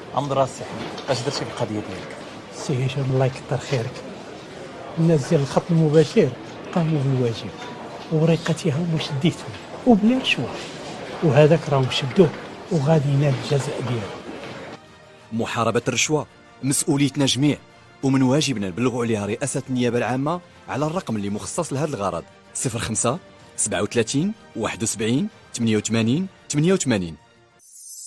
امضرا السي احمد، اش درتي في القضيه ديالك؟ سي هشام الله يكثر خيرك. الناس ديال الخط المباشر قاموا بالواجب ووريقتها هما شديتهم وبلا رشوه، وهذاك راهم شدوه وغادي ينال الجزاء ديالو. محاربة الرشوة مسؤوليتنا جميع، ومن واجبنا نبلغوا عليها رئاسة النيابة العامة على الرقم اللي مخصص لهذا الغرض: 05 37 71 88 88.